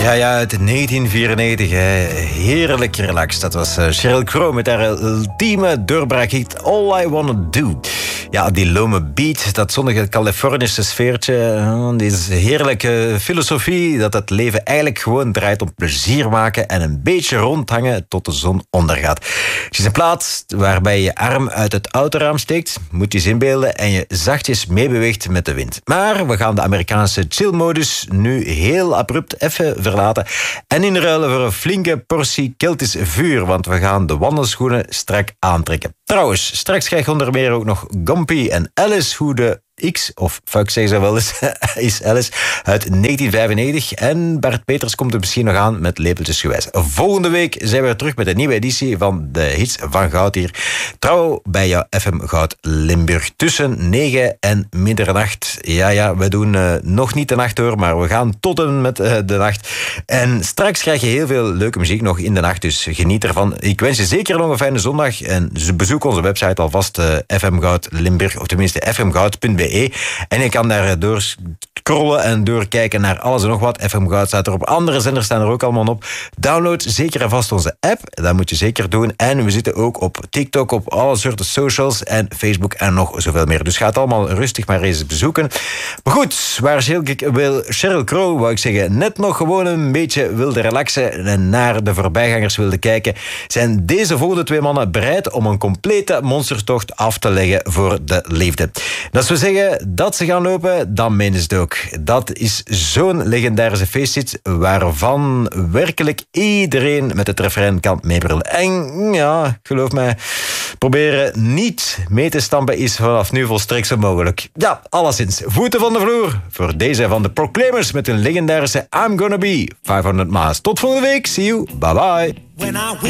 Ja, uit 1994. Hè. Heerlijk relaxed. Dat was Sheryl Crow met haar ultieme doorbraakhit All I Wanna Do. Ja, die lome beat, dat zonnige Californische sfeertje, die is heerlijke filosofie, dat het leven eigenlijk gewoon draait om plezier maken en een beetje rondhangen tot de zon ondergaat. Het is een plaats waarbij je arm uit het autoraam steekt, moet je eens inbeelden, en je zachtjes meebeweegt met de wind. Maar we gaan de Amerikaanse chill-modus nu heel abrupt even verlaten en inruilen voor een flinke portie Keltisch vuur, want we gaan de wandelschoenen strak aantrekken. Trouwens, straks krijg je onder meer ook nog Gompy en Alice, hoe de X, of fuck zeg ze wel eens, is Alice, uit 1995. En Bart Peters komt er misschien nog aan met lepeltjesgewijs. Volgende week zijn we weer terug met een nieuwe editie van de hits van Goud hier. Trouw bij jouw FM Goud Limburg. Tussen 9 en middernacht. Ja, we doen nog niet de nacht door, maar we gaan tot en met de nacht. En straks krijg je heel veel leuke muziek nog in de nacht, dus geniet ervan. Ik wens je zeker nog een fijne zondag en bezoek onze website alvast, FM Goud Limburg, of tenminste fmgoud.be. En je kan daar door scrollen en doorkijken naar alles en nog wat. FM Goud staat erop. Andere zenders staan er ook allemaal op. Download zeker en vast onze app. Dat moet je zeker doen. En we zitten ook op TikTok, op alle soorten socials en Facebook en nog zoveel meer. Dus ga het allemaal rustig maar eens bezoeken. Maar goed, waar Sheryl Crow, wou ik zeggen, net nog gewoon een beetje wilde relaxen en naar de voorbijgangers wilde kijken, zijn deze volgende twee mannen bereid om een complete monstertocht af te leggen voor de liefde. Dat we zeggen dat ze gaan lopen, dan menen ze het ook. Dat is zo'n legendarische feesthit waarvan werkelijk iedereen met het refrein kan meebrullen. En ja, geloof mij, proberen niet mee te stampen is vanaf nu volstrekt zo mogelijk. Ja, alleszins. Voeten van de vloer voor deze van de Proclaimers met hun legendarische I'm Gonna Be 500 Miles. Tot volgende week. See you. Bye bye.